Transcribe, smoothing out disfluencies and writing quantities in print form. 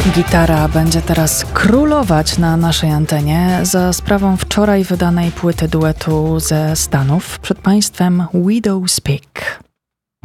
Gitara będzie teraz królować na naszej antenie za sprawą wczoraj wydanej płyty duetu ze Stanów. Przed Państwem Widow's Peak.